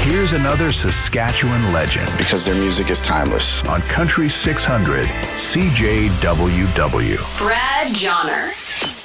Here's another Saskatchewan legend. Because their music is timeless. On Country 600, CJWW. Brad Johnner.